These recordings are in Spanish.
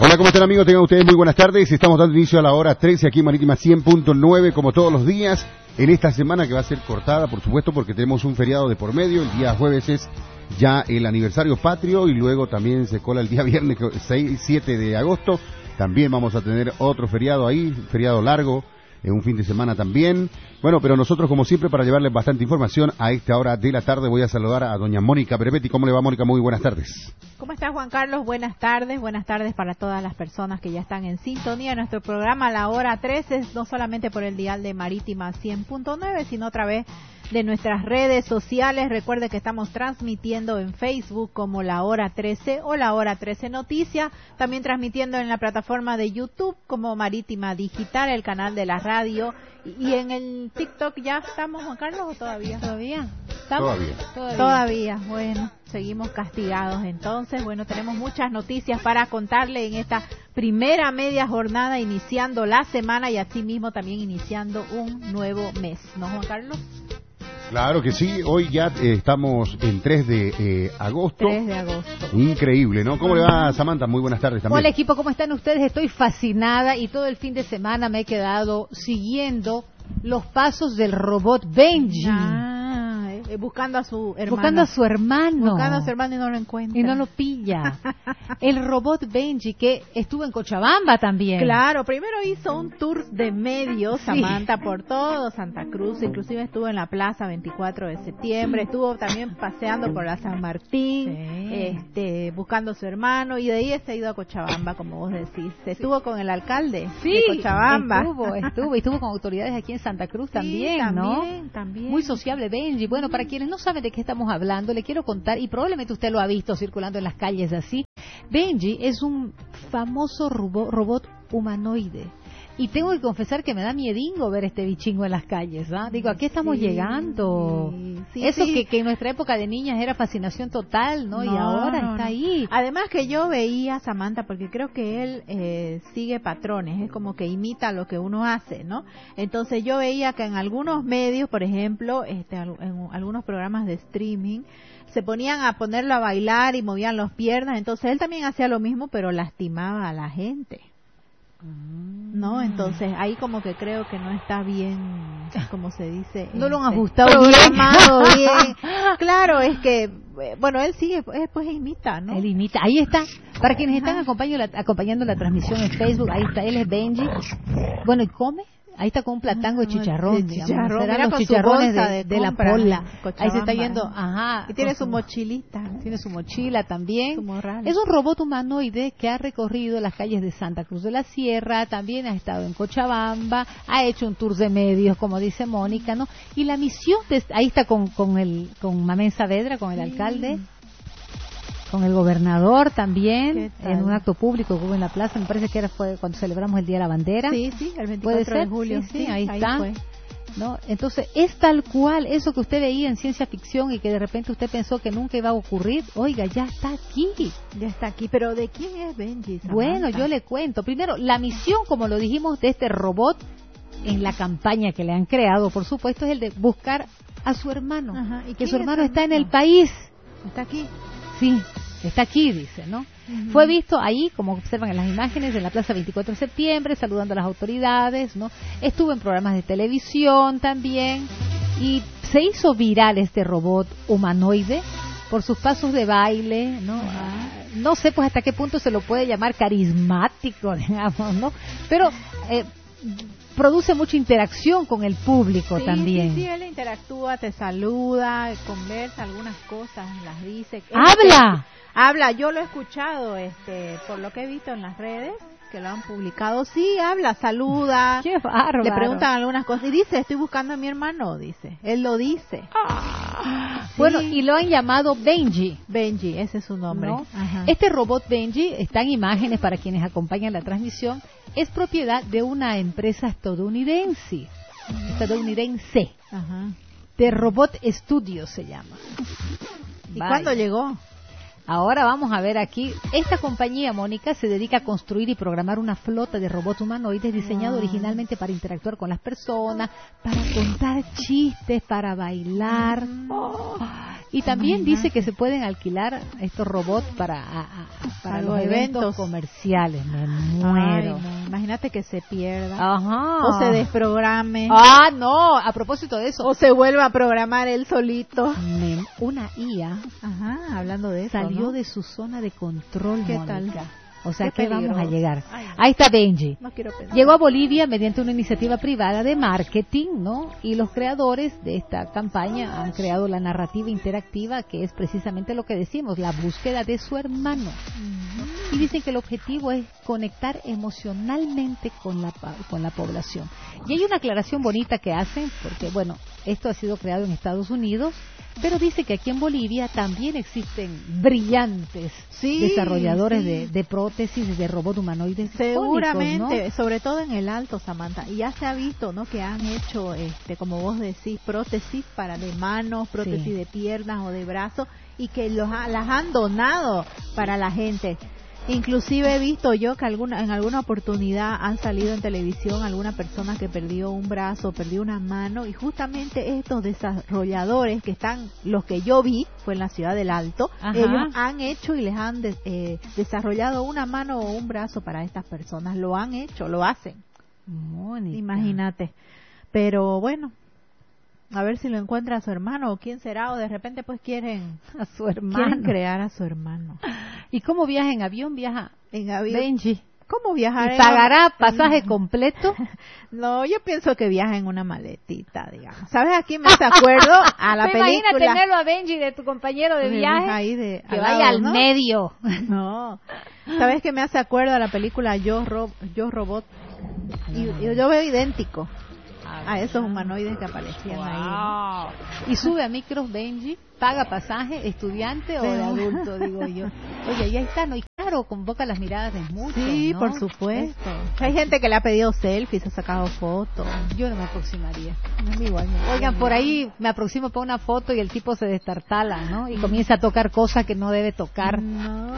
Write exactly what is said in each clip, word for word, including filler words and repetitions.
Hola, ¿cómo están, amigos? Tengan ustedes muy buenas tardes. Estamos dando inicio a la hora trece aquí en Marítima cien punto nueve, como todos los días, en esta semana que va a ser cortada, por supuesto, porque tenemos un feriado de por medio. El día jueves es ya el aniversario patrio y luego también se cola el día viernes seis, siete de agosto. También vamos a tener otro feriado ahí, un feriado largo, en un fin de semana también. Bueno, pero nosotros, como siempre, para llevarles bastante información a esta hora de la tarde, voy a saludar a doña Mónica Berebetti. ¿Cómo le va, Mónica? Muy buenas tardes. ¿Cómo estás, Juan Carlos? Buenas tardes. Buenas tardes para todas las personas que ya están en sintonía de nuestro programa. La hora trece, no solamente por el dial de Marítima cien punto nueve, sino otra vez de nuestras redes sociales. Recuerde que estamos transmitiendo en Facebook como La Hora trece o La Hora trece Noticias, también transmitiendo en la plataforma de YouTube como Marítima Digital, el canal de la radio, y en el TikTok ya estamos, Juan Carlos, ¿o todavía? ¿Todavía? ¿Estamos? Todavía. Todavía. Todavía, bueno, seguimos castigados entonces. Bueno, tenemos muchas noticias para contarle en esta primera media jornada, iniciando la semana y así mismo también iniciando un nuevo mes, ¿no, Juan Carlos? Claro que sí, hoy ya eh, estamos en tres de eh, agosto. tres de agosto. Increíble, ¿no? ¿Cómo le va, Samantha? Muy buenas tardes también. Hola, equipo, ¿cómo están ustedes? Estoy fascinada y todo el fin de semana me he quedado siguiendo los pasos del robot Benji. Ah, eh, buscando a su hermano. Buscando a su hermano. Buscando a su hermano y no lo encuentra. Y no lo pilla. El robot Benji, que estuvo en Cochabamba también. Claro, primero hizo un tour de medios, Sí. Samantha, por todo Santa Cruz, inclusive estuvo en la plaza veinticuatro de septiembre, estuvo también paseando por la San Martín, Sí. este, buscando a su hermano, y de ahí se ha ido a Cochabamba, como vos decís. Estuvo con el alcalde Sí, de Cochabamba. estuvo, estuvo, y estuvo con autoridades aquí en Santa Cruz también, Sí, ¿no? también, también. Muy sociable Benji. Bueno, para quienes no saben de qué estamos hablando, le quiero contar, y probablemente usted lo ha visto circulando en las calles así. Benji es un famoso robo, robot humanoide. Y tengo que confesar que me da miedingo ver este bichingo en las calles, ¿ah? Digo, ¿a qué estamos Sí, llegando? sí, Eso sí. Que, que en nuestra época de niñas era fascinación total, ¿no? y No, ahora no, está no. ahí. Además que yo veía, Samantha, porque creo que él eh, sigue patrones, es como que imita lo que uno hace, ¿no? Entonces yo veía que en algunos medios, por ejemplo, este, en algunos programas de streaming, se ponían a ponerlo a bailar y movían las piernas, entonces él también hacía lo mismo, pero lastimaba a la gente. No, entonces ahí como que creo que no está bien, como se dice, No lo han este, ajustado programado bien. Claro, es que, eh, bueno, él sigue, eh, pues imita, ¿no? Él imita. Ahí está. Para quienes Ajá. están acompañando la, acompañando la transmisión en Facebook, ahí está. Él es Benji. Bueno, ¿y come? Ahí está con un platango de chicharrón. De digamos. chicharrón, Serán mira, los con su chicharrones bolsa de, de de la compra, pola. Cochabamba. Ahí se está yendo, ajá. Y tiene con su mochilita. Tiene su mochila también. Su morral. Es un robot humanoide que ha recorrido las calles de Santa Cruz de la Sierra, también ha estado en Cochabamba, ha hecho un tour de medios, como dice Mónica, ¿no? Y la misión, de, ahí está con, con, el, con Mamén Saavedra, con el Sí. alcalde, con el gobernador también, ¿Qué tal? en un acto público que hubo en la plaza, me parece que era fue cuando celebramos el Día de la Bandera. Sí, sí, el ¿Puede veinticuatro ser? de julio. Sí, sí, ahí, está. fue. ¿No? Entonces, es tal cual eso que usted veía en ciencia ficción y que de repente usted pensó que nunca iba a ocurrir. Oiga, ya está aquí. Ya está aquí. Pero ¿de quién es Benji, Samantha? Bueno, yo le cuento. Primero, la misión, como lo dijimos, de este robot en la campaña que le han creado, por supuesto, es el de buscar a su hermano. Ajá. ¿Y Que quién su es hermano su está en el hermano? país. Está aquí. Sí, está aquí, dice, ¿no? Ujú. Fue visto ahí, como observan en las imágenes, en la Plaza veinticuatro de septiembre, saludando a las autoridades, ¿no? Estuvo en programas de televisión también, y se hizo viral este robot humanoide por sus pasos de baile, ¿no? Ajá. No sé pues hasta qué punto se lo puede llamar carismático, digamos, ¿no? Pero eh, produce mucha interacción con el público Sí, también. Sí, sí, él interactúa, te saluda, conversa algunas cosas, las dice. ¡Habla! Este, habla, yo lo he escuchado, este, por lo que he visto en las redes, que lo han publicado. Sí, habla, saluda. ¡Qué bárbaro! Le preguntan algunas cosas y dice, estoy buscando a mi hermano, dice. Él lo dice. Ah. Bueno, Sí. y lo han llamado Benji. Benji, ese es su nombre. ¿No? Ajá. Este robot Benji, está en imágenes para quienes acompañan la transmisión, es propiedad de una empresa estadounidense, estadounidense, Ajá. de Robot Studios se llama. ¿Y Vaya. cuándo llegó? Ahora vamos a ver aquí. Esta compañía, Mónica, se dedica a construir y programar una flota de robots humanoides diseñado Wow. originalmente para interactuar con las personas, para contar chistes, para bailar. Oh. Y también Imagínate. dice que se pueden alquilar estos robots para, a- a- para Para los eventos, eventos. comerciales. Me Ay, muero. no, imagínate que se pierda. Ajá. O se desprograme. Ah, no. A propósito de eso, O se vuelva a programar él solito. me- una I A Ajá, hablando de eso, salió ¿no? de su zona de control, ¿Qué Mónica. tal? O sea, Qué ¿qué vamos a peligroso. llegar? Ay, no. Ahí está Benji. No quiero pensar. Llegó a Bolivia mediante una iniciativa privada de marketing, ¿no? Y los creadores de esta campaña han creado la narrativa interactiva, que es precisamente lo que decimos, la búsqueda de su hermano. Y dicen que el objetivo es conectar emocionalmente con la pa- con la población. Y hay una aclaración bonita que hacen, porque bueno, esto ha sido creado en Estados Unidos, pero dice que aquí en Bolivia también existen brillantes Sí, desarrolladores sí. de, de prótesis, de robot humanoides. Seguramente, fónicos, ¿no? sobre todo en el alto, Samantha. Y ya se ha visto, ¿no? Que han hecho, este, como vos decís, prótesis para de manos, prótesis Sí. de piernas o de brazos, y que los ha- las han donado para la gente. Inclusive he visto yo que alguna, en alguna oportunidad han salido en televisión alguna persona que perdió un brazo, perdió una mano, y justamente estos desarrolladores que están, los que yo vi, fue en la ciudad del Alto, Ajá. ellos han hecho y les han de- eh, desarrollado una mano o un brazo para estas personas. Lo han hecho, lo hacen. Mónica. Imagínate. Pero bueno, a ver si lo encuentra a su hermano o quién será, o de repente pues quieren, A su quieren hermano. crear a su hermano. ¿Y cómo viaja en avión? Viaja En avión. Benji. ¿Cómo viajar? ¿Y en- pagará pasaje completo? No, yo pienso que viaja en una maletita, digamos. ¿Sabes a quién me hace acuerdo? A la ¿Te película. imaginas tenerlo a Benji de tu compañero de viaje? Ahí de, Que al vaya lado, al ¿no? medio. No. ¿Sabes qué me hace acuerdo a la película Yo, Ro- Yo Robot? Y, y yo veo idéntico a esos humanoides que aparecían ahí. Wow. Y sube a micros Benji, paga pasaje, estudiante o de Pero- adulto, digo yo. Oye, ya está, ¿no? Y claro, convoca las miradas de muchos, Sí, ¿no? por supuesto. Hay gente que le ha pedido selfies, ha sacado fotos. Yo no me aproximaría. Igual, Oigan, por ahí me aproximo para una foto y el tipo se destartala, ¿no? Y comienza a tocar cosas que no debe tocar. No.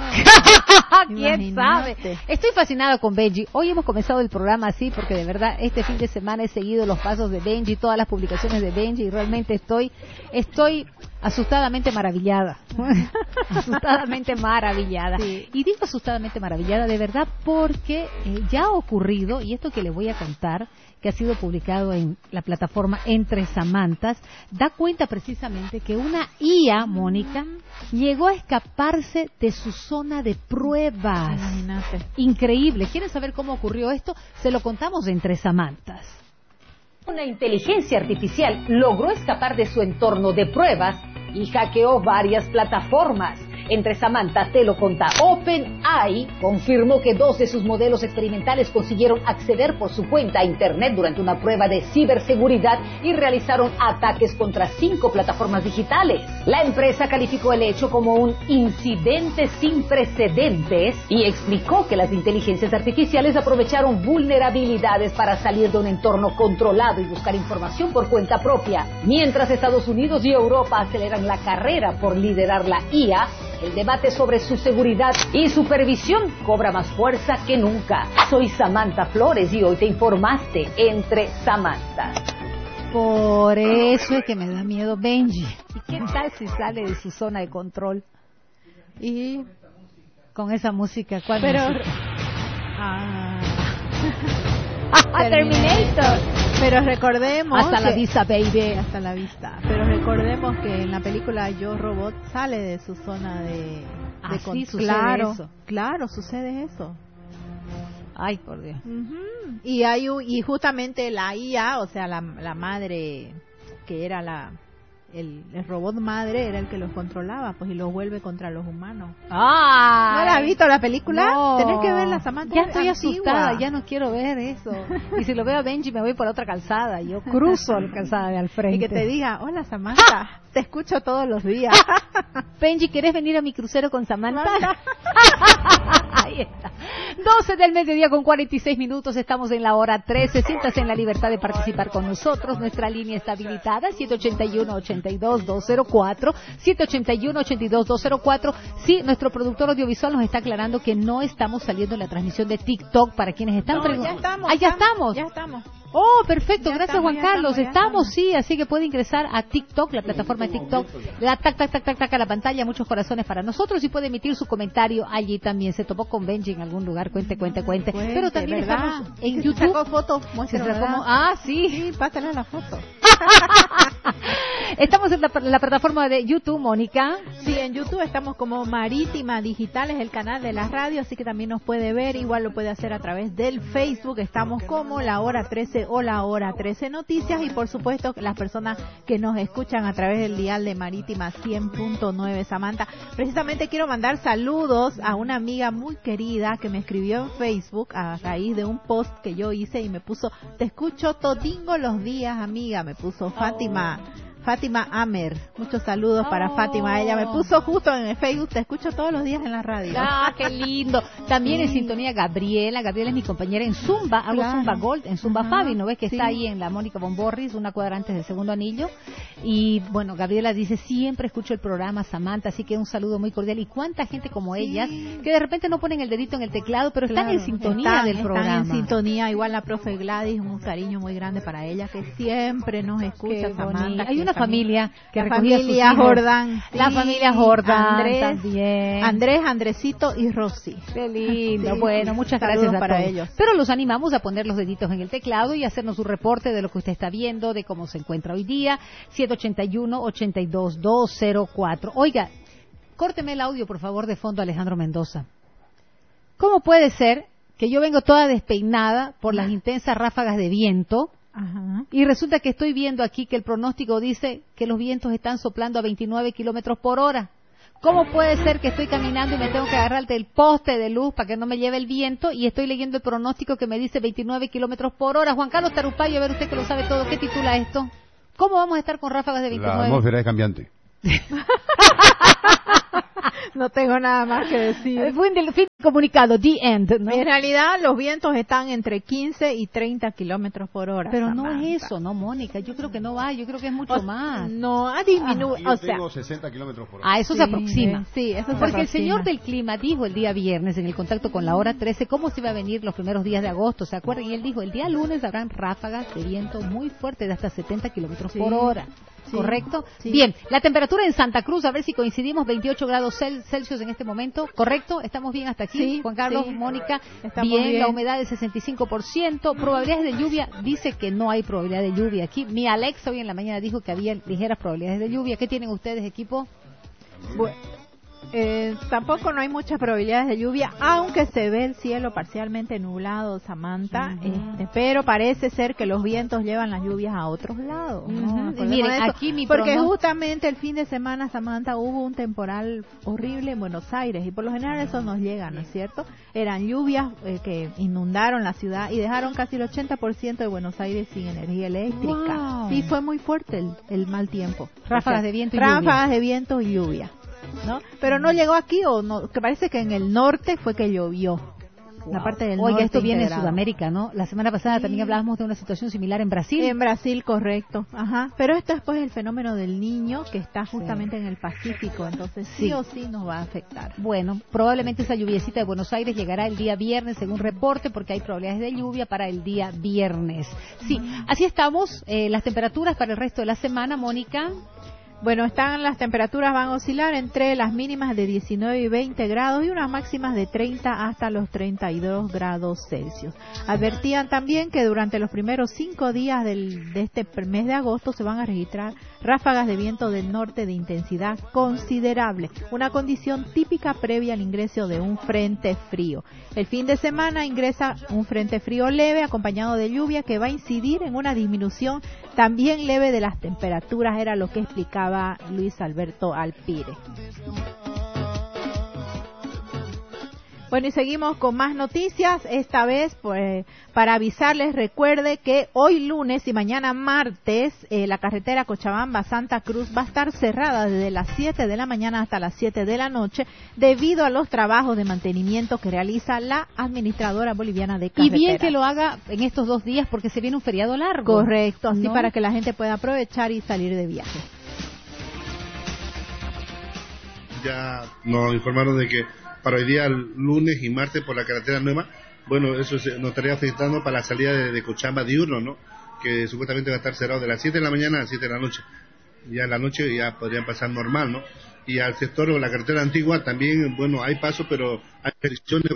¿Quién Imagínate. sabe? Estoy fascinado con Benji. Hoy hemos comenzado el programa así porque de verdad este fin de semana he seguido los pasos de Benji, todas las publicaciones de Benji y realmente estoy estoy asustadamente maravillada. asustadamente maravillada. Sí. Y digo asustadamente maravillada de verdad porque eh, ya ha ocurrido, y esto que le voy a contar, que ha sido publicado en la plataforma Entre Samantas, da cuenta precisamente que una I A, Mónica, llegó a escaparse de su zona de pruebas. Imagínate. Increíble. ¿Quieren saber cómo ocurrió esto? Se lo contamos de Entre Samantas. Una inteligencia artificial logró escapar de su entorno de pruebas y hackeó varias plataformas. Entre Samantha te lo conta. OpenAI confirmó que dos de sus modelos experimentales consiguieron acceder por su cuenta a Internet durante una prueba de ciberseguridad y realizaron ataques contra cinco plataformas digitales. La empresa calificó el hecho como un incidente sin precedentes y explicó que las inteligencias artificiales aprovecharon vulnerabilidades para salir de un entorno controlado y buscar información por cuenta propia. Mientras Estados Unidos y Europa aceleran la carrera por liderar la I A, el debate sobre su seguridad y supervisión cobra más fuerza que nunca. Soy Samantha Flores y hoy te informaste Entre Samantha. Por eso es que me da miedo Benji. ¿Y qué tal si sale de su zona de control? Y Con esa música. ¿Cuál pero música? ah, ¡Ah, Terminator! pero recordemos Hasta la que- vista, baby. hasta la vista. Pero recordemos que en la película Yo Robot sale de su zona de, de Así con- sucede claro, eso. claro, sucede eso. Ay, por Dios. Ujú. Y hay un- y justamente la I A, o sea, la, la madre que era la el, el robot madre era el que los controlaba, pues, y los vuelve contra los humanos. ¡Ah! ¿No la has visto la película? No. Tenés que verla, Samantha. Ya es estoy antigua. asustada, ya no quiero ver eso. Y si lo veo a Benji me voy por otra calzada. Yo cruzo la calzada de al frente. Y que te diga, hola Samantha, te escucho todos los días. Benji, ¿quieres venir a mi crucero con Samantha? Ahí está. doce del mediodía con cuarenta y seis minutos, estamos en la hora trece. Siéntase en la libertad de participar con nosotros. Nuestra línea está habilitada, siete ocho uno, ocho dos, dos cero cuatro, siete ocho uno, ocho dos, dos cero cuatro. Sí, nuestro productor audiovisual nos está aclarando que no estamos saliendo en la transmisión de TikTok para quienes están no, preguntando. Ya estamos. Ah, ya estamos. Ya estamos. Oh, perfecto, Ya gracias estamos, Juan ya Carlos, estamos, ya estamos, estamos. sí, así que puede ingresar a TikTok, la plataforma de TikTok, le da tac, tac, tac, tac, tac a la pantalla, muchos corazones para nosotros y puede emitir su comentario allí también. Se topó con Benji en algún lugar, cuente, cuente, cuente. Cuente, Pero también ¿verdad? estamos en Se YouTube. sacó foto, Se muéstrala, sacó- ¿verdad? ah, sí. Sí, pásale la foto. Estamos en la, la plataforma de YouTube, Mónica. Sí, en YouTube estamos como Marítima Digital, es el canal de la radio, así que también nos puede ver, igual lo puede hacer a través del Facebook, estamos como La Hora trece o La Hora trece Noticias, y por supuesto las personas que nos escuchan a través del dial de Marítima cien punto nueve. Samantha, precisamente quiero mandar saludos a una amiga muy querida que me escribió en Facebook a raíz de un post que yo hice y me puso, te escucho todingo los días, amiga, me puso Fátima. Fátima Amer, muchos saludos para Oh. Fátima, ella me puso justo en el Facebook, te escucho todos los días en la radio. Ah, qué lindo. También Sí. en sintonía Gabriela. Gabriela es mi compañera en Zumba. Hago Claro. Zumba Gold, en Zumba Ajá. Fabi, ¿no ves? Que Sí. está ahí en la Mónica Bomborris, una cuadra antes del segundo anillo. Y bueno, Gabriela dice, siempre escucho el programa, Samantha, así que un saludo muy cordial. Y cuánta gente como Sí. ellas, que de repente no ponen el dedito en el teclado, pero están Claro, en sintonía están- del están programa. en sintonía, igual la profe Gladys, un cariño muy grande para ella, que siempre nos escucha, Qué Samantha. bonito. que Hay una también- familia que la recogía a sus familia hijos. Jordán. La sí, familia Jordán Andrés, también. Andrés, Andresito y Rosy. Qué lindo. Sí, Bueno, muchas saludos gracias a para todos. ellos. Pero los animamos a poner los deditos en el teclado y hacernos un reporte de lo que usted está viendo, de cómo se encuentra hoy día. siete ocho uno, ocho dos, dos cero cuatro. Oiga, córteme el audio, por favor, de fondo, Alejandro Mendoza. ¿Cómo puede ser que yo vengo toda despeinada por las intensas ráfagas de viento Ajá. y resulta que estoy viendo aquí que el pronóstico dice que los vientos están soplando a veintinueve kilómetros por hora? ¿Cómo puede ser que estoy caminando y me tengo que agarrar del poste de luz para que no me lleve el viento y estoy leyendo el pronóstico que me dice veintinueve kilómetros por hora? Juan Carlos Tarupayo, a ver usted que lo sabe todo, ¿qué titula esto? ¿Cómo vamos a estar con ráfagas de La veintinueve? atmósfera es cambiante. No tengo nada más que decir. Eh, Fin del fin del comunicado, the end, ¿no? En realidad los vientos están entre quince y treinta kilómetros por hora. Pero no Samantha. es eso, no, Mónica, yo creo que no va, yo creo que es mucho O- más. No, ha disminuido, Yo o sea, tengo sesenta kilómetros por hora. A eso sí, se aproxima. eh, Sí, eso se Porque el aproxima. señor del clima dijo el día viernes en el contacto con la hora trece cómo se iba a venir los primeros días de agosto, ¿se acuerdan? Y él dijo, el día lunes habrán ráfagas de viento muy fuertes de hasta setenta kilómetros Sí, por hora. sí, ¿Correcto? sí. Bien, la temperatura en Santa Cruz, a ver si coincidimos, veintiocho grados cel- Celsius en este momento, ¿correcto? ¿Estamos bien hasta aquí? Sí, Juan Carlos, sí. Mónica, Estamos bien, bien. la humedad del sesenta y cinco por ciento, probabilidades de lluvia, dice que no hay probabilidad de lluvia aquí. Mi Alexa hoy en la mañana dijo que había ligeras probabilidades de lluvia. ¿Qué tienen ustedes, equipo? Bu- eh, tampoco no hay muchas probabilidades de lluvia, aunque se ve el cielo parcialmente nublado, Samantha, Ujú. este, pero parece ser que los vientos llevan las lluvias a otros lados. ¿no? Ujú. Acordémonos Miren, de eso, aquí mi porque prono- justamente el fin de semana, Samantha, hubo un temporal horrible en Buenos Aires y por lo general eso nos llega, ¿no es cierto? Eran lluvias eh, que inundaron la ciudad y dejaron casi el ochenta por ciento de Buenos Aires sin energía eléctrica. Wow. Sí, fue muy fuerte el, el mal tiempo. Ráfagas de viento y ráfagas lluvia. de viento y lluvia. ¿No? Pero no llegó aquí, o no, que parece que en el norte fue que llovió. La parte del Oiga, norte esto viene integrado. de Sudamérica, ¿no? La semana pasada Sí. también hablábamos de una situación similar en Brasil. En Brasil, correcto. Ajá. Pero esto es pues el fenómeno del niño que está justamente en el Pacífico, entonces sí. Sí. o sí nos va a afectar. Bueno, probablemente esa lluviecita de Buenos Aires llegará el día viernes según reporte porque hay probabilidades de lluvia para el día viernes. Sí, así estamos. Eh, las temperaturas para el resto de la semana, Mónica. Bueno, están las temperaturas van a oscilar entre las mínimas de diecinueve y veinte grados y unas máximas de treinta hasta los treinta y dos grados Celsius. Advertían también que durante los primeros cinco días del, de este mes de agosto se van a registrar ráfagas de viento del norte de intensidad considerable, una condición típica previa al ingreso de un frente frío. El fin de semana ingresa un frente frío leve acompañado de lluvia que va a incidir en una disminución también leve de las temperaturas, era lo que explicaba Luis Alberto Alpire. Bueno, y seguimos con más noticias, esta vez pues para avisarles, recuerde que hoy lunes y mañana martes eh, la carretera Cochabamba-Santa Cruz va a estar cerrada desde las siete de la mañana hasta las siete de la noche debido a los trabajos de mantenimiento que realiza la administradora boliviana de carreteras. Y bien que lo haga en estos dos días porque se viene un feriado largo. Correcto, así ¿no? para que la gente pueda aprovechar y salir de viaje. Ya nos informaron de que para hoy día, lunes y martes, por la carretera nueva, bueno, eso se, nos estaría afectando para la salida de, de Cochabamba diurno, ¿no? Que supuestamente va a estar cerrado de las siete de la mañana a las siete de la noche. Ya en la noche ya podrían pasar normal, ¿no? Y al sector de la carretera antigua también, bueno, hay paso, pero hay restricciones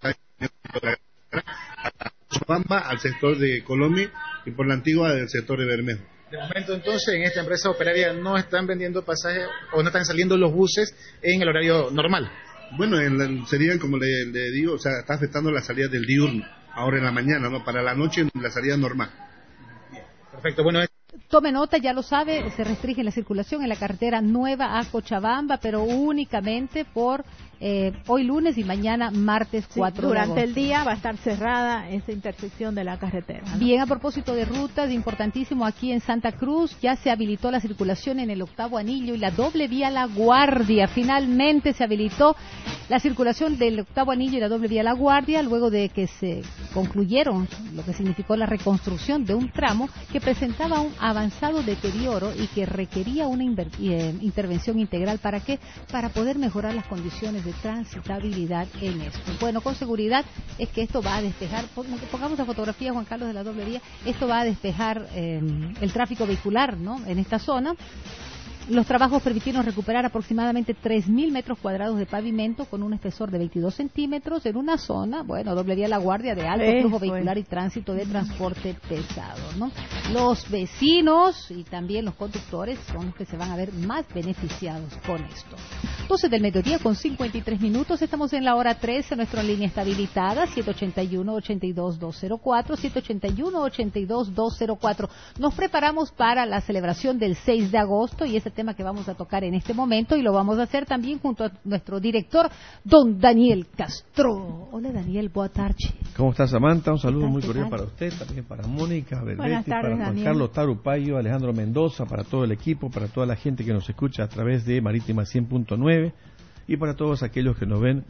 a Cochabamba, al sector de Colombia y por la antigua del sector de Bermejo. De momento, entonces, en esta empresa operaria no están vendiendo pasajes o no están saliendo los buses en el horario normal. Bueno, en la, serían, como le, le digo, o sea, está afectando la salida del diurno, ahora en la mañana, ¿no? Para la noche, la salida normal. Perfecto, bueno. Tome nota, ya lo sabe, se restringe la circulación en la carretera nueva a Cochabamba, pero únicamente por eh, hoy lunes y mañana martes cuatro sí, de agosto. Durante el día va a estar cerrada esa intersección de la carretera, ¿no? Bien, a propósito de rutas, importantísimo, aquí en Santa Cruz ya se habilitó la circulación en el octavo anillo y la doble vía La Guardia. Finalmente se habilitó la circulación del octavo anillo y la doble vía La Guardia luego de que se concluyeron lo que significó la reconstrucción de un tramo que presentaba un avanzado deterioro y que requería una inver- eh, intervención integral. ¿Para qué? Para poder mejorar las condiciones de transitabilidad en esto. Bueno, con seguridad es que esto va a despejar, pongamos la fotografía, Juan Carlos, de la doble vía, esto va a despejar eh, el tráfico vehicular, ¿no?, en esta zona. Los trabajos permitieron recuperar aproximadamente tres mil metros cuadrados de pavimento con un espesor de veintidós centímetros en una zona, bueno, doble vía La Guardia de alto flujo vehicular y tránsito de transporte pesado, ¿no? Los vecinos y también los conductores son los que se van a ver más beneficiados con esto. doce del mediodía con cincuenta y tres minutos, estamos en la hora trece, nuestra línea está habilitada, siete ochenta y uno, ochenta y dos, doscientos cuatro, siete ochenta y uno, ochenta y dos, doscientos cuatro. Nos preparamos para la celebración del seis de agosto y ese tema que vamos a tocar en este momento y lo vamos a hacer también junto a nuestro director, don Daniel Castro. Hola Daniel, boa tarde. ¿Cómo está Samantha? Un saludo muy ¿Qué cordial tal? para usted, también para Mónica Buenas Berbetti, tardes, para Juan Daniel. Carlos Tarupayo, Alejandro Mendoza, para todo el equipo, para toda la gente que nos escucha a través de Marítima cien punto nueve y para todos aquellos que nos ven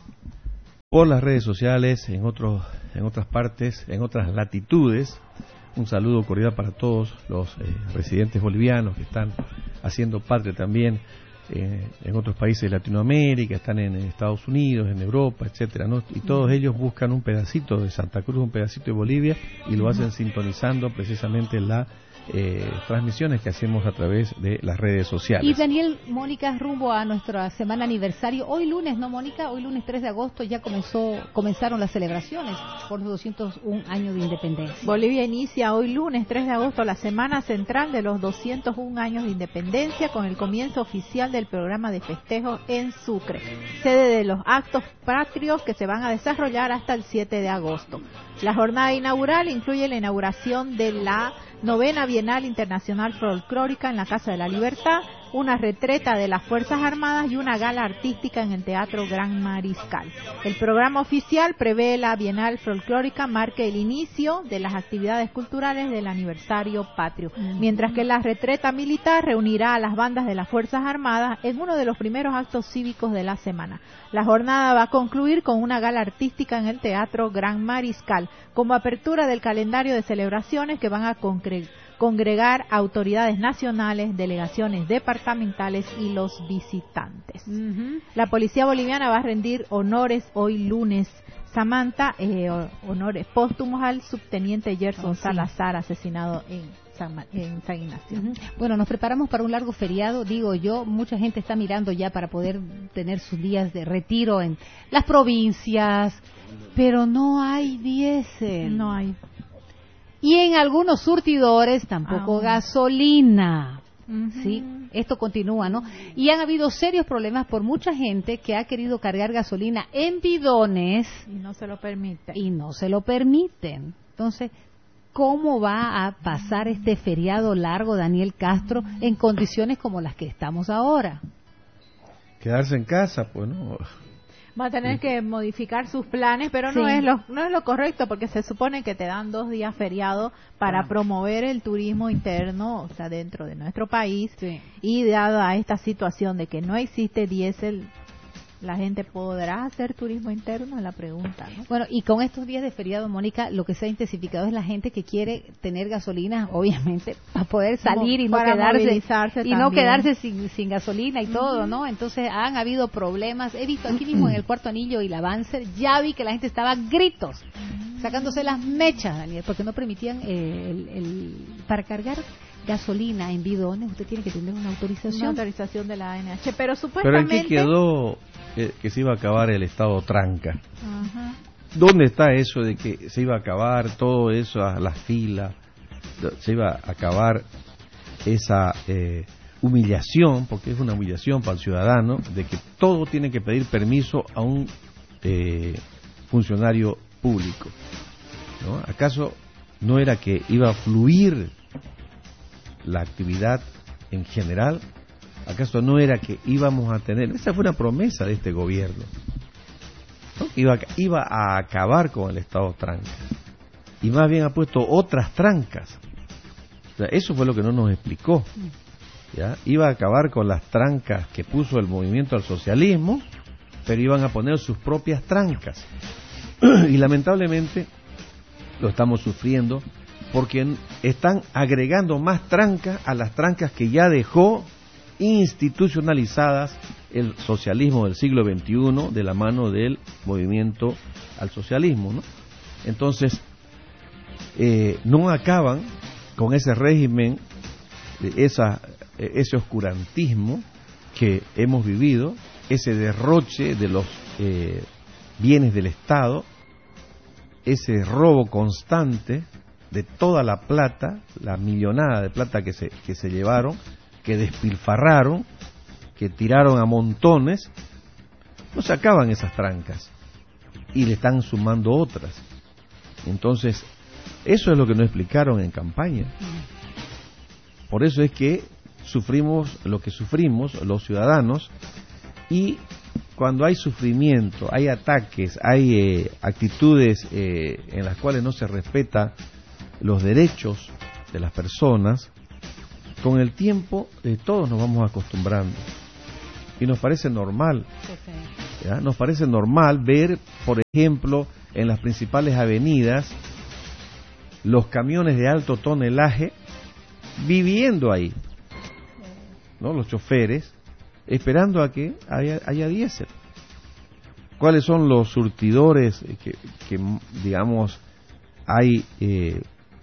por las redes sociales en otros, en otras partes, en otras latitudes. Un saludo cordial para todos los eh, residentes bolivianos que están haciendo patria también eh, en otros países de Latinoamérica, están en Estados Unidos, en Europa, etcétera, ¿no? Y todos ellos buscan un pedacito de Santa Cruz, un pedacito de Bolivia y lo hacen sintonizando precisamente la Eh, transmisiones que hacemos a través de las redes sociales. Y Daniel, Mónica, rumbo a nuestra semana aniversario. Hoy lunes, ¿no, Mónica? Hoy lunes tres de agosto ya comenzó, comenzaron las celebraciones por los doscientos un años de independencia. Bolivia inicia hoy lunes tres de agosto la semana central de los doscientos un años de independencia con el comienzo oficial del programa de festejos en Sucre, sede de los actos patrios que se van a desarrollar hasta el siete de agosto. La jornada inaugural incluye la inauguración de la novena Bienal Internacional Folclórica en la Casa de la Libertad, una retreta de las Fuerzas Armadas y una gala artística en el Teatro Gran Mariscal. El programa oficial prevé la Bienal Folclórica marque el inicio de las actividades culturales del aniversario patrio, mientras que la retreta militar reunirá a las bandas de las Fuerzas Armadas en uno de los primeros actos cívicos de la semana. La jornada va a concluir con una gala artística en el Teatro Gran Mariscal, como apertura del calendario de celebraciones que van a concre- congregar autoridades nacionales, delegaciones departamentales y los visitantes. Uh-huh. La policía boliviana va a rendir honores hoy lunes. Samantha, eh, honores póstumos al subteniente Gerson Oh, sí. Salazar, asesinado en San, Ma- en San Ignacio. Uh-huh. Bueno, nos preparamos para un largo feriado, digo yo, mucha gente está mirando ya para poder tener sus días de retiro en las provincias, pero no hay diésel. No hay. Y en algunos surtidores tampoco Aún. gasolina. Uh-huh. Sí, esto continúa, ¿no? Y han habido serios problemas por mucha gente que ha querido cargar gasolina en bidones Y no se lo permite. y no se lo permiten. Entonces, ¿cómo va a pasar este feriado largo, Daniel Castro, en condiciones como las que estamos ahora? Quedarse en casa, pues, ¿no? Va a tener que modificar sus planes, pero Sí. no es lo no es lo correcto, porque se supone que te dan dos días feriados para Ah. promover el turismo interno, o sea, dentro de nuestro país. Sí. Y dado a esta situación de que no existe diésel, la gente podrá hacer turismo interno, es la pregunta, ¿no? Bueno, y con estos días de feriado, Mónica, lo que se ha intensificado es la gente que quiere tener gasolina, obviamente, para poder salir y no Para quedarse movilizarse y no también. quedarse sin, sin gasolina y todo, ¿no? Entonces han habido problemas. He visto aquí mismo en el Cuarto Anillo y la Banzer, ya vi que la gente estaba a gritos, sacándose las mechas, Daniel, porque no permitían eh, el, el- para cargar gasolina en bidones, usted tiene que tener una Una autorización. autorización de la A N H, pero Pero ¿en supuestamente... qué quedó eh, que se iba a acabar el estado tranca? Ajá. ¿Dónde está eso de que se iba a acabar todo eso, a las filas, se iba a acabar esa eh, humillación, porque es una humillación para el ciudadano, de que todo tiene que pedir permiso a un eh, funcionario público? ¿No? ¿Acaso no era que iba a fluir la actividad en general? ¿Acaso no era que íbamos a tener, esa fue una promesa de este gobierno, ¿no? Iba, a- iba a acabar con el estado tranca, y más bien ha puesto otras trancas? O sea, eso fue lo que no nos explicó, ¿ya? Iba a acabar con las trancas que puso el movimiento al socialismo, pero iban a poner sus propias trancas. Y lamentablemente lo estamos sufriendo, porque están agregando más trancas a las trancas que ya dejó institucionalizadas el socialismo del siglo veintiuno de la mano del movimiento al socialismo, ¿no? Entonces, eh, no acaban con ese régimen, de esa, eh, ese oscurantismo que hemos vivido, ese derroche de los eh, bienes del Estado, ese robo constante de toda la plata, la millonada de plata que se, que se llevaron, que despilfarraron, que tiraron a montones. No se acaban esas trancas y le están sumando otras. Entonces, eso es lo que nos explicaron en campaña. Por eso es que sufrimos lo que sufrimos los ciudadanos, y cuando hay sufrimiento, hay ataques, hay eh, actitudes eh, en las cuales no se respeta los derechos de las personas, con el tiempo eh, todos nos vamos acostumbrando y nos parece normal, ¿ya? Nos parece normal ver, por ejemplo, en las principales avenidas los camiones de alto tonelaje viviendo ahí, ¿no? Los choferes esperando a que haya, haya diésel. ¿Cuáles son los surtidores que, que digamos, hay eh,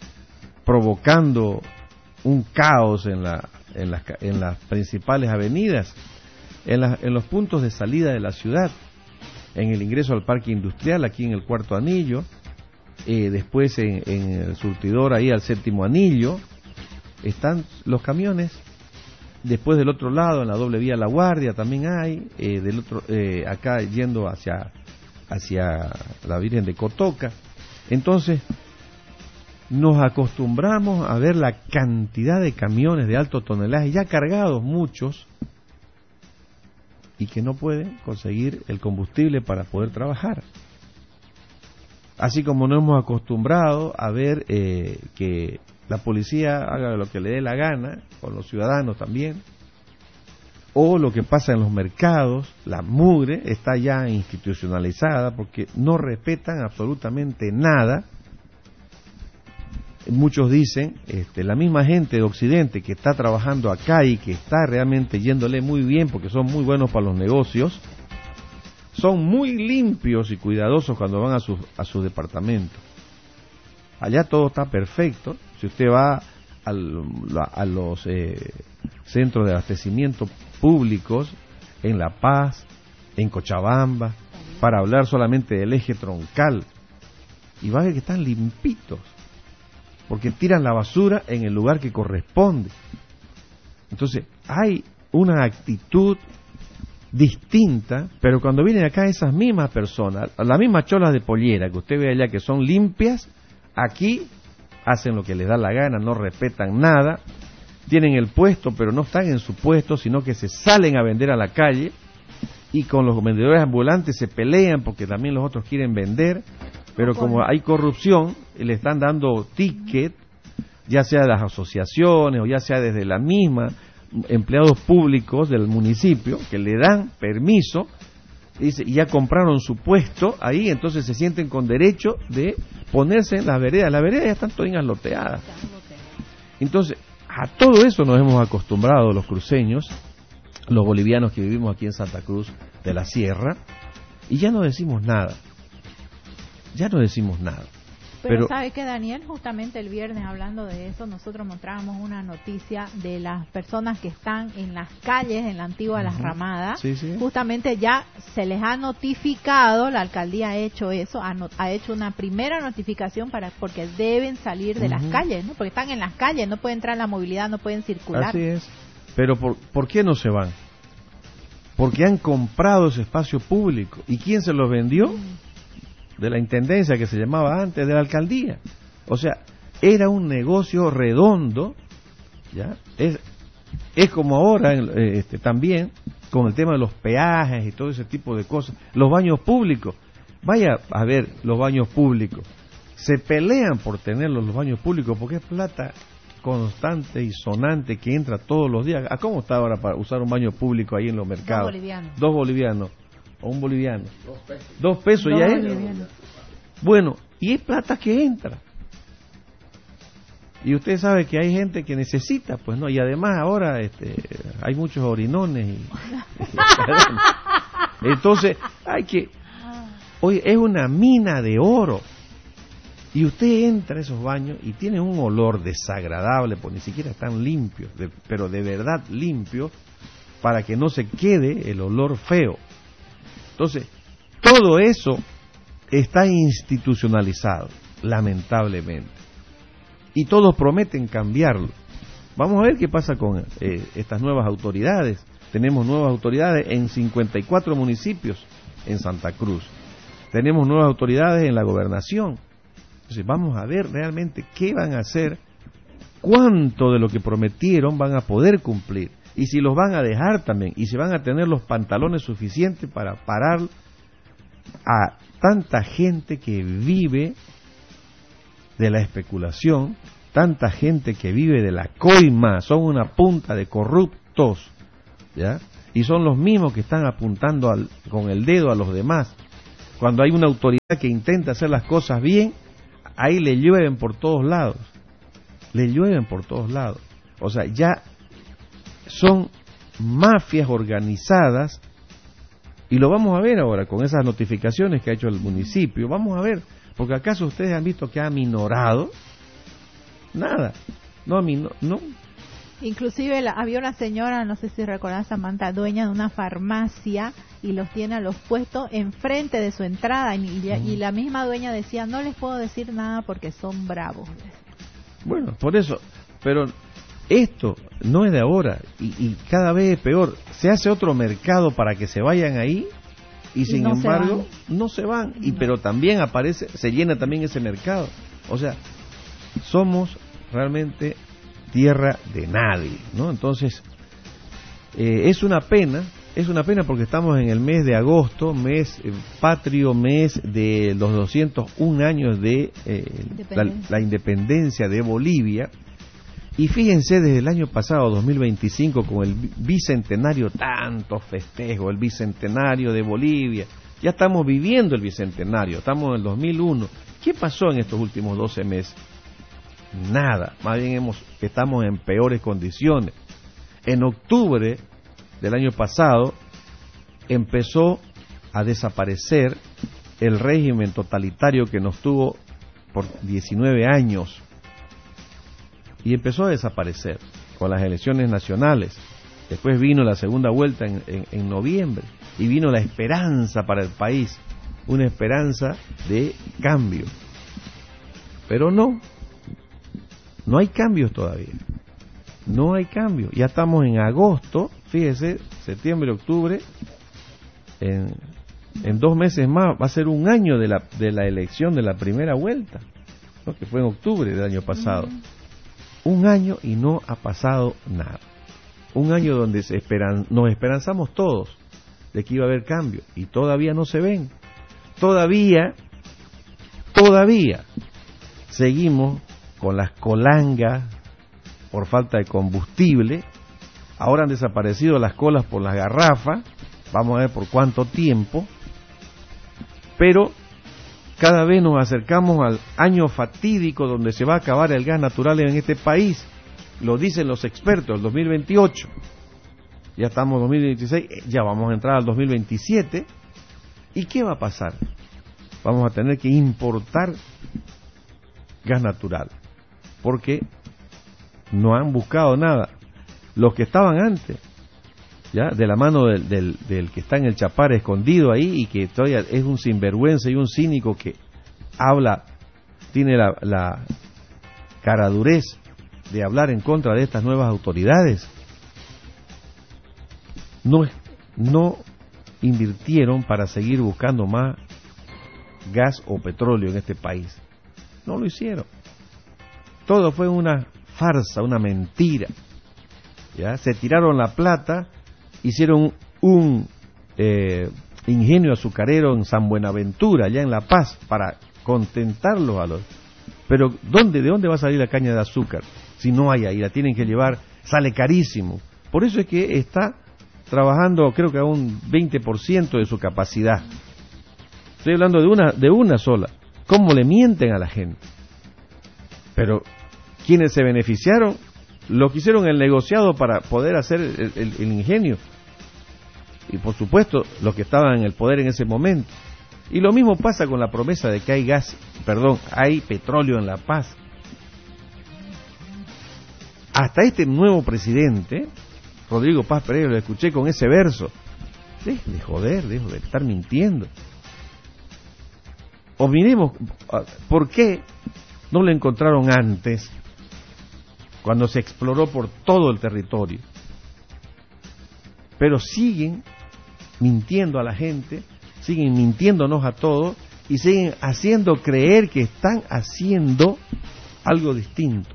provocando un caos en, la, en, las, en las principales avenidas, en, la, en los puntos de salida de la ciudad, en el ingreso al parque industrial, aquí en el Cuarto Anillo, eh, después en, en el surtidor ahí al Séptimo Anillo, están los camiones. Después del otro lado, en la doble vía La Guardia también hay, eh, del otro eh, acá yendo hacia hacia la Virgen de Cotoca. Entonces, nos acostumbramos a ver la cantidad de camiones de alto tonelaje, ya cargados muchos, y que no pueden conseguir el combustible para poder trabajar. Así como nos hemos acostumbrado a ver eh, que la policía haga lo que le dé la gana, con los ciudadanos también, o lo que pasa en los mercados, la mugre está ya institucionalizada porque no respetan absolutamente nada. Muchos dicen, este, la misma gente de Occidente que está trabajando acá y que está realmente yéndole muy bien porque son muy buenos para los negocios, son muy limpios y cuidadosos cuando van a sus a su departamento. Allá todo está perfecto. Si usted va al, a los eh, centros de abastecimiento públicos en La Paz, en Cochabamba, para hablar solamente del eje troncal, y va a ver que están limpitos, porque tiran la basura en el lugar que corresponde. Entonces, hay una actitud distinta, pero cuando vienen acá esas mismas personas, las mismas cholas de pollera que usted ve allá que son limpias, aquí hacen lo que les da la gana, no respetan nada, tienen el puesto pero no están en su puesto, sino que se salen a vender a la calle y con los vendedores ambulantes se pelean porque también los otros quieren vender, pero como hay corrupción, le están dando ticket, ya sea de las asociaciones o ya sea desde la misma empleados públicos del municipio, que le dan permiso, dice, y ya compraron su puesto ahí, entonces se sienten con derecho de ponerse en las veredas. Las veredas ya están todas loteadas. Entonces, a todo eso nos hemos acostumbrado los cruceños, los bolivianos que vivimos aquí en Santa Cruz de la Sierra, y ya no decimos nada. Ya no decimos nada. Pero, Pero ¿sabe qué, Daniel? Justamente el viernes, hablando de eso, nosotros mostrábamos una noticia de las personas que están en las calles, en la antigua Las Ramadas. Sí, sí. Justamente ya se les ha notificado, la alcaldía ha hecho eso, ha, no, ha hecho una primera notificación para porque deben salir de uh-huh. las calles, ¿no? Porque están en las calles, no pueden entrar en la movilidad, no pueden circular. Así es. Pero ¿por, ¿por qué no se van? Porque han comprado ese espacio público. ¿Y quién se los vendió? Mm. De la intendencia, que se llamaba antes, de la alcaldía. O sea, era un negocio redondo, ¿ya? Es, es como ahora, este, también, con el tema de los peajes y todo ese tipo de cosas. Los baños públicos. Vaya a ver los baños públicos. Se pelean por tenerlos los baños públicos porque es plata constante y sonante que entra todos los días. ¿A cómo está ahora para usar un baño público ahí en los mercados? Dos bolivianos. Dos bolivianos. O un boliviano. Dos pesos. Dos pesos Dos ya bolivianos. es. Bueno, y es plata que entra. Y usted sabe que hay gente que necesita, pues no, y además ahora este, hay muchos orinones. Y, entonces, hay que. Oye, es una mina de oro. Y usted entra a esos baños y tiene un olor desagradable, pues ni siquiera están limpios, de, pero de verdad limpios, para que no se quede el olor feo. Entonces, todo eso está institucionalizado, lamentablemente. Y todos prometen cambiarlo. Vamos a ver qué pasa con eh, estas nuevas autoridades. Tenemos nuevas autoridades en cincuenta y cuatro municipios en Santa Cruz. Tenemos nuevas autoridades en la gobernación. Entonces, vamos a ver realmente qué van a hacer, cuánto de lo que prometieron van a poder cumplir. Y si los van a dejar también, y si van a tener los pantalones suficientes para parar a tanta gente que vive de la especulación, tanta gente que vive de la coima, son una punta de corruptos, ¿ya? Y son los mismos que están apuntando al, con el dedo a los demás. Cuando hay una autoridad que intenta hacer las cosas bien, ahí le llueven por todos lados, le llueven por todos lados. O sea, ya son mafias organizadas, y lo vamos a ver ahora con esas notificaciones que ha hecho el municipio. Vamos a ver, porque acaso ustedes han visto que ha minorado nada, no aminorado, no. Inclusive la, había una señora, no sé si recordás, Samantha, dueña de una farmacia, y los tiene a los puestos enfrente de su entrada, y, y, y la misma dueña decía, no les puedo decir nada porque son bravos. Bueno, por eso, pero esto no es de ahora, y, y cada vez es peor. Se hace otro mercado para que se vayan ahí, y, y sin no embargo se no se van, y no. Pero también aparece, se llena también ese mercado. O sea, somos realmente tierra de nadie, ¿no? Entonces, eh, es una pena, es una pena porque estamos en el mes de agosto, mes eh, patrio, mes de los doscientos un años de eh, la, la independencia de Bolivia. Y fíjense, desde el año pasado, dos mil veinticinco, con el bicentenario, tantos festejos, el bicentenario de Bolivia, ya estamos viviendo el bicentenario, estamos en el dos mil uno. ¿Qué pasó en estos últimos doce meses? Nada, más bien hemos, estamos en peores condiciones. En octubre del año pasado empezó a desaparecer el régimen totalitario que nos tuvo por diecinueve años. Y empezó a desaparecer con las elecciones nacionales. Después vino la segunda vuelta en, en, en noviembre, y vino la esperanza para el país, una esperanza de cambio. Pero no, no hay cambios todavía, no hay cambios. Ya estamos en agosto, fíjese, septiembre, octubre, en, en dos meses más va a ser un año de la, de la elección de la primera vuelta, ¿no? Que fue en octubre del año pasado. Mm. Un año y no ha pasado nada. Un año donde se esperan, nos esperanzamos todos de que iba a haber cambio, y todavía no se ven. Todavía, todavía seguimos con las colangas por falta de combustible. Ahora han desaparecido las colas por las garrafas, vamos a ver por cuánto tiempo, pero cada vez nos acercamos al año fatídico donde se va a acabar el gas natural en este país. Lo dicen los expertos, el dos mil veintiocho. Ya estamos en dos mil veintiséis, ya vamos a entrar al dos mil veintisiete. ¿Y qué va a pasar? Vamos a tener que importar gas natural, porque no han buscado nada. Los que estaban antes, ya de la mano del, del, del que está en el Chapar escondido ahí y que todavía es un sinvergüenza y un cínico que habla, tiene la, la caradurez de hablar en contra de estas nuevas autoridades, no, no invirtieron para seguir buscando más gas o petróleo en este país. No lo hicieron. Todo fue una farsa, una mentira. ¿Ya? Se tiraron la plata, hicieron un eh, ingenio azucarero en San Buenaventura, allá en La Paz, para contentarlos a los... Pero ¿dónde, ¿de dónde va a salir la caña de azúcar? Si no hay ahí, la tienen que llevar, sale carísimo. Por eso es que está trabajando, creo que a un veinte por ciento de su capacidad. Estoy hablando de una, de una sola. ¿Cómo le mienten a la gente? Pero quienes se beneficiaron, lo que hicieron el negociado para poder hacer el, el, el ingenio. Y por supuesto, los que estaban en el poder en ese momento. Y lo mismo pasa con la promesa de que hay gas, perdón, hay petróleo en La Paz. Hasta este nuevo presidente, Rodrigo Paz Pereira, lo escuché con ese verso. Deje de joder, deje de estar mintiendo. O miremos, ¿por qué no lo encontraron antes, cuando se exploró por todo el territorio? Pero siguen mintiendo a la gente, siguen mintiéndonos a todos y siguen haciendo creer que están haciendo algo distinto.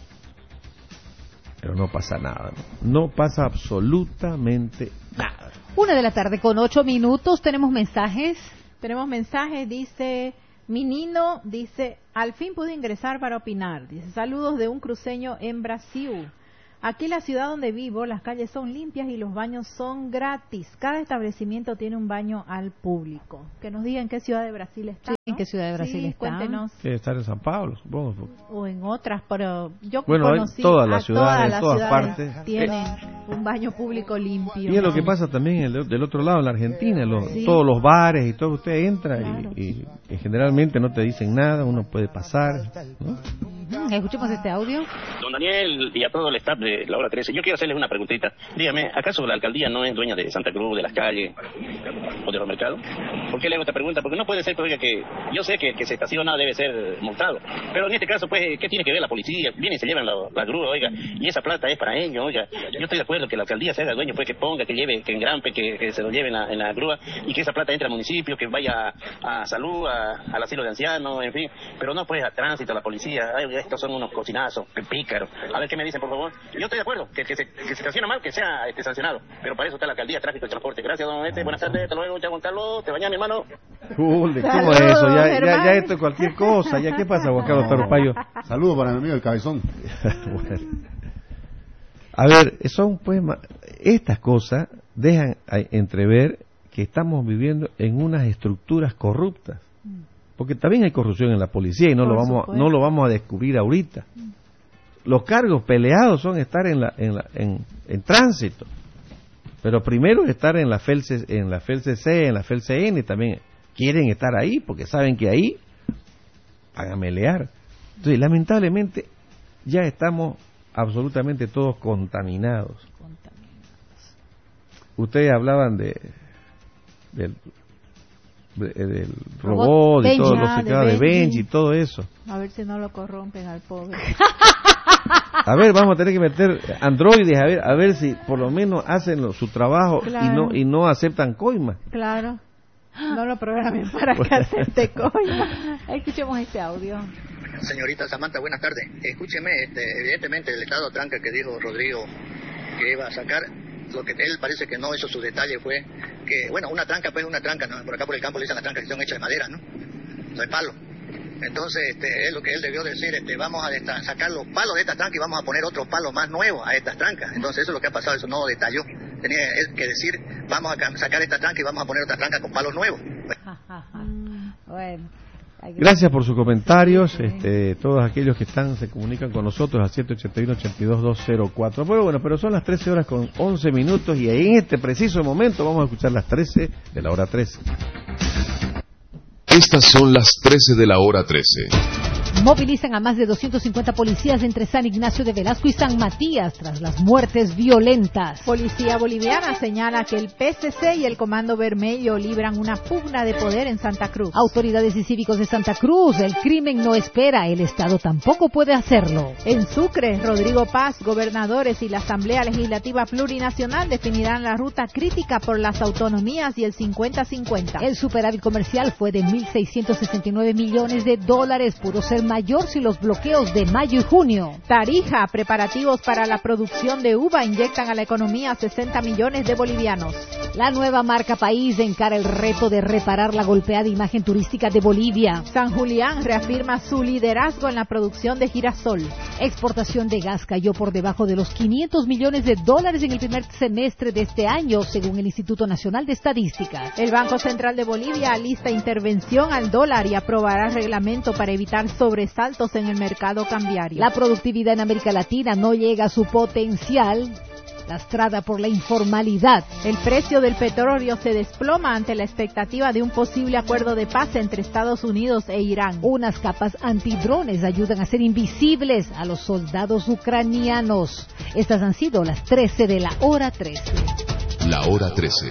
Pero no pasa nada, no, no pasa absolutamente nada. Una de la tarde con ocho minutos, tenemos mensajes. Tenemos mensajes, dice Minino, dice, al fin pude ingresar para opinar. Dice, saludos de un cruceño en Brasil. Aquí en la ciudad donde vivo, las calles son limpias y los baños son gratis. Cada establecimiento tiene un baño al público. Que nos diga en qué ciudad de Brasil está. Sí, ¿en qué ciudad de Brasil sí, está? Cuéntenos. Debe estar en San Pablo, supongo. O en otras, pero yo bueno, conocí todas las a ciudades, todas las todas ciudades partes tienen un baño público limpio. Y es lo que pasa también el, del otro lado, en la Argentina, los, sí. Todos los bares y todo, usted entra Claro. y, y, y generalmente no te dicen nada, uno puede pasar, ¿no? Escuchemos este audio. Don Daniel y a todo el staff de la hora trece, yo quiero hacerles una preguntita. Dígame, ¿acaso la alcaldía no es dueña de Santa Cruz, de las calles o de los mercados? ¿Por qué le hago esta pregunta? Porque no puede ser, oiga, que yo sé que el que se estaciona debe ser multado, pero en este caso, pues, ¿qué tiene que ver la policía? Vienen y se llevan la, la grúa, oiga, y esa plata es para ellos, oiga. Yo estoy de acuerdo que la alcaldía se haga dueño, pues, que ponga, que lleve, que engrampe, que, que se lo lleven en la, en la grúa y que esa plata entre al municipio, que vaya a, a salud, a, al asilo de ancianos, en fin, pero no, pues, a tránsito, a la policía. Ay, estos son unos cocinazos, pícaros. A ver qué me dicen, por favor. Yo estoy de acuerdo, que, que, se, que se estaciona mal, que sea este, sancionado, pero para eso está la alcaldía, tráfico y transporte. Gracias, don Este, buenas tardes, hasta luego, ya Juan Carlos, te bañas, mi hermano. Ule, ¿cómo es eso? Ya, ya, ya esto es cualquier cosa. ¿Ya qué pasa, Juan Carlos Tarpayo? Saludos para mi amigo el Cabezón. Bueno. A ver, son pues estas cosas dejan entrever que estamos viviendo en unas estructuras corruptas, porque también hay corrupción en la policía y no Por lo vamos supuesto. no lo vamos a descubrir ahorita. Los cargos peleados son estar en la en la en, en tránsito, pero primero estar en la F E L C en la F E L C C, en la F E L C N también quieren estar ahí porque saben que ahí van a melear. Entonces, lamentablemente ya estamos absolutamente todos contaminados. contaminados. Ustedes hablaban de del, de, del robot, robot y todo lo que queda de Benji y todo eso. A ver si no lo corrompen al pobre. A ver, vamos a tener que meter androides a ver a ver si por lo menos hacen lo, su trabajo claro. y no y no aceptan coimas. Claro. No lo programen para que acepte coimas. Escuchemos este audio. Señorita Samantha, buenas tardes. Escúcheme, este, evidentemente el estado tranca que dijo Rodrigo que iba a sacar, lo que él parece que no hizo su detalle fue que, bueno, una tranca, pues una tranca, ¿no? Por acá por el campo le dicen las trancas que son hechas de madera, ¿no? No de palo. Entonces, este, es lo que él debió decir, este, vamos a desta- sacar los palos de esta tranca y vamos a poner otros palos más nuevos a estas trancas. Entonces, eso es lo que ha pasado, eso no detalló. Tenía él que decir, vamos a cam- sacar esta tranca y vamos a poner otra tranca con palos nuevos. Bueno. Gracias por sus comentarios, este, todos aquellos que están se comunican con nosotros al siete ocho uno, ocho dos dos cero cuatro. Bueno, bueno, pero son las trece horas con once minutos y en este preciso momento vamos a escuchar las trece de la hora trece. Estas son las trece de la hora trece. Movilizan a más de doscientos cincuenta policías entre San Ignacio de Velasco y San Matías tras las muertes violentas. Policía boliviana señala que el P C C y el Comando Vermelho libran una pugna de poder en Santa Cruz. Autoridades y cívicos de Santa Cruz, el crimen no espera, el Estado tampoco puede hacerlo. En Sucre, Rodrigo Paz, gobernadores y la Asamblea Legislativa Plurinacional definirán la ruta crítica por las autonomías y el cincuenta cincuenta. El superávit comercial fue de mil seiscientos sesenta y nueve millones de dólares, pudo ser mayor si los bloqueos de mayo y junio. Tarija, preparativos para la producción de uva inyectan a la economía sesenta millones de bolivianos. La nueva marca País encara el reto de reparar la golpeada imagen turística de Bolivia. San Julián reafirma su liderazgo en la producción de girasol. Exportación de gas cayó por debajo de los quinientos millones de dólares en el primer semestre de este año, según el Instituto Nacional de Estadísticas. El Banco Central de Bolivia alista intervención al dólar y aprobará reglamento para evitar sobresaltos en el mercado cambiario. La productividad en América Latina no llega a su potencial, lastrada por la informalidad. El precio del petróleo se desploma ante la expectativa de un posible acuerdo de paz entre Estados Unidos e Irán. Unas capas antidrones ayudan a ser invisibles a los soldados ucranianos. Estas han sido las trece de la hora trece. La hora trece.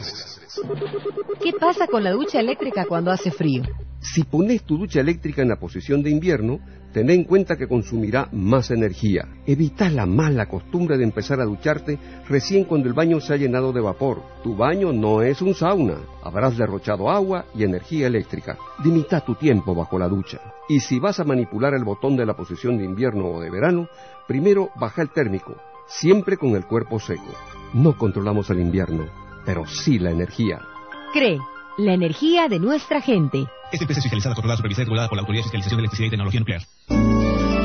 ¿Qué pasa con la ducha eléctrica cuando hace frío? Si pones tu ducha eléctrica en la posición de invierno, ten en cuenta que consumirá más energía. Evita la mala costumbre de empezar a ducharte recién cuando el baño se ha llenado de vapor. Tu baño no es un sauna. Habrás derrochado agua y energía eléctrica. Limita tu tiempo bajo la ducha. Y si vas a manipular el botón de la posición de invierno o de verano, primero baja el térmico, siempre con el cuerpo seco. No controlamos el invierno, pero sí la energía. CRE, la energía de nuestra gente. Esta empresa es fiscalizada, controlada, supervisada y regulada por la Autoridad de Fiscalización de Electricidad y Tecnología Nuclear.